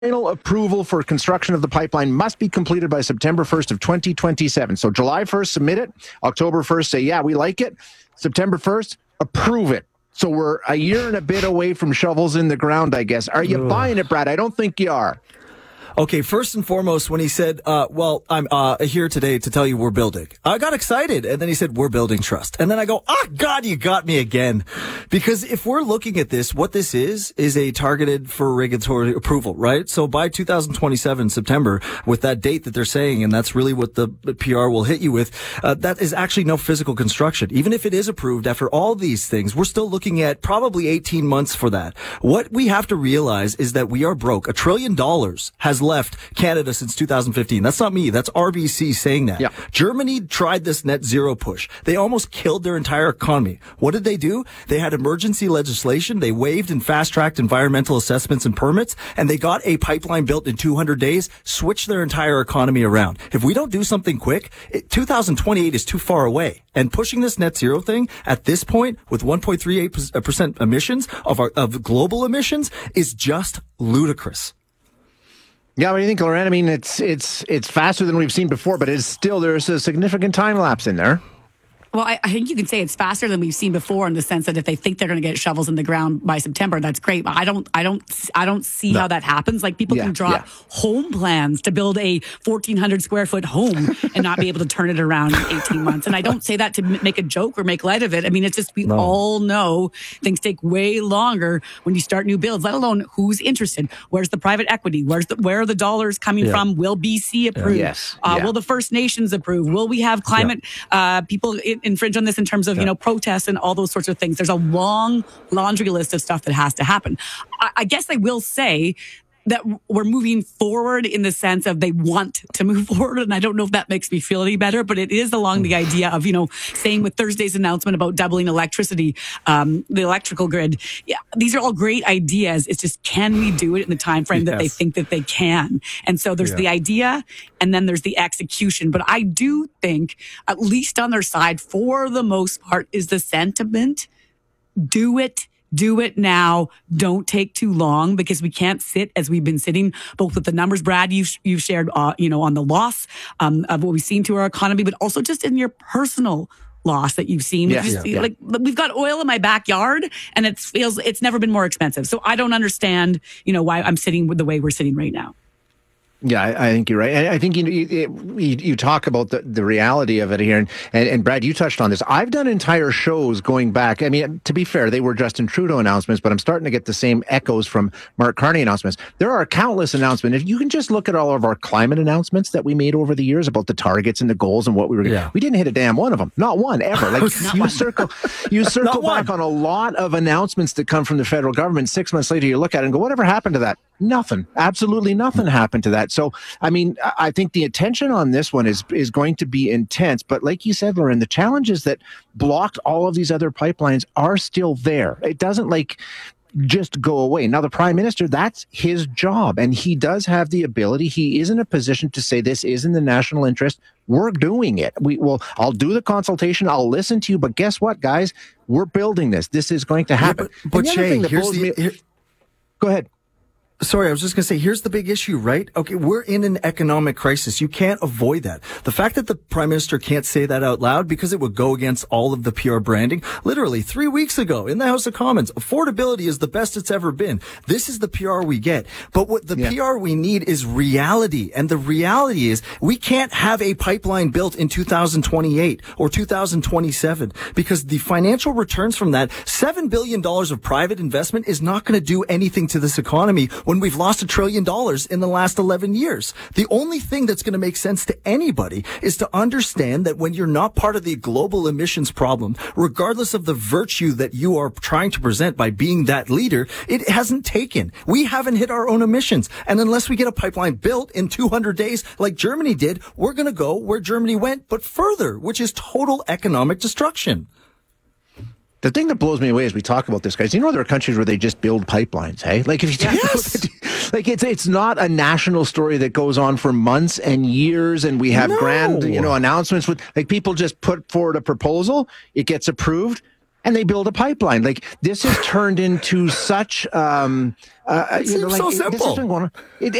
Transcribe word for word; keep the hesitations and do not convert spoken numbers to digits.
Final approval for construction of the pipeline must be completed by September first of twenty twenty-seven. So July first, submit it. October first, say, yeah, we like it. September first, approve it. So we're a year and a bit away from shovels in the ground, I guess. Are you Ugh. buying it, Brad? I don't think you are. Okay, first and foremost, when he said, uh, well, I'm uh, here today to tell you we're building, I got excited. And then he said, we're building trust. And then I go, oh, God, you got me again. Because if we're looking at this, what this is, is a targeted for regulatory approval, right? So by two thousand twenty-seven, September, with that date that they're saying, and that's really what the P R will hit you with, uh, that is actually no physical construction. Even if it is approved after all these things, we're still looking at probably eighteen months for that. What we have to realize is that we are broke. A trillion dollars has left Canada since two thousand fifteen. That's not me. That's R B C saying that. Yeah. Germany tried this net zero push. They almost killed their entire economy. What did they do? They had emergency legislation. They waived and fast-tracked environmental assessments and permits, and they got a pipeline built in two hundred days, switched their entire economy around. If we don't do something quick, it, two thousand twenty-eight is too far away. And pushing this net zero thing at this point with one point three eight percent emissions of our, of global emissions is just ludicrous. Yeah, what do you think, Lauren? I mean, it's it's it's faster than we've seen before, but it's still, there's a significant time lapse in there. Well, I, I think you can say it's faster than we've seen before in the sense that if they think they're going to get shovels in the ground by September, that's great. But I don't, I don't, I don't see no. how that happens. Like people yeah, can draw yeah. home plans to build a fourteen hundred square foot home and not be able to turn it around in eighteen months. And I don't say that to make a joke or make light of it. I mean, it's just we no. all know things take way longer when you start new builds. Let alone who's interested. Where's the private equity? Where's the where are the dollars coming yeah. from? Will B C approve? Yeah. Yes. Uh, yeah. Will the First Nations approve? Will we have climate yeah. uh, people? In, infringe on this in terms of, yeah. you know, protests and all those sorts of things. There's a long laundry list of stuff that has to happen. I, I guess I will say that we're moving forward in the sense of they want to move forward. And I don't know if that makes me feel any better, but it is along the idea of, you know, saying with Thursday's announcement about doubling electricity, um, the electrical grid. Yeah, these are all great ideas. It's just, can we do it in the time frame yes. that they think that they can? And so there's yeah. the idea and then there's the execution. But I do think, at least on their side, for the most part, is the sentiment, do it. Do it now. Don't take too long, because we can't sit as we've been sitting, both with the numbers, Brad, you've, you've shared, uh, you know, on the loss um, of what we've seen to our economy, but also just in your personal loss that you've seen. Yeah, just, yeah, like yeah. we've got oil in my backyard and it feels it's never been more expensive. So I don't understand, you know, why I'm sitting with the way we're sitting right now. Yeah, I, I think you're right. I, I think you, you you talk about the, the reality of it here, and, and, and Brad, you touched on this. I've done entire shows going back. I mean, to be fair, they were Justin Trudeau announcements, but I'm starting to get the same echoes from Mark Carney announcements. There are countless announcements. If you can just look at all of our climate announcements that we made over the years about the targets and the goals and what we were going to yeah. we didn't hit a damn one of them. Not one, ever. Like you one. circle, you circle back on a lot of announcements that come from the federal government. Six months later, you look at it and go, whatever happened to that? Nothing. Absolutely nothing happened to that. So, I mean, I think the attention on this one is is going to be intense. But like you said, Lauren, the challenges that blocked all of these other pipelines are still there. It doesn't like just go away. Now, the Prime Minister, that's his job. And he does have the ability. He is in a position to say this is in the national interest. We're doing it. We will. I'll do the consultation. I'll listen to you. But guess what, guys? We're building this. This is going to happen. Yeah, but but Shay, here's the... Me, here, go ahead. Sorry, I was just going to say, here's the big issue, right? Okay, we're in an economic crisis. You can't avoid that. The fact that the Prime Minister can't say that out loud because it would go against all of the P R branding. Literally, three weeks ago in the House of Commons, affordability is the best it's ever been. This is the P R we get. But what the yeah. P R we need is reality. And the reality is we can't have a pipeline built in two thousand twenty-eight or two thousand twenty-seven because the financial returns from that, seven billion dollars of private investment is not going to do anything to this economy when we've lost a trillion dollars in the last eleven years. The only thing that's going to make sense to anybody is to understand that when you're not part of the global emissions problem, regardless of the virtue that you are trying to present by being that leader, it hasn't taken. We haven't hit our own emissions. And unless we get a pipeline built in two hundred days like Germany did, we're going to go where Germany went, but further, which is total economic destruction. The thing that blows me away as we talk about this, guys, you know there are countries where they just build pipelines, hey? Like if you take yes. like it's it's not a national story that goes on for months and years, and we have no. grand, you know, announcements with like people just put forward a proposal, it gets approved. and they build a pipeline. Like this has turned into such. Um, uh, It you know, seems like, so it- This has simple. been going on. It,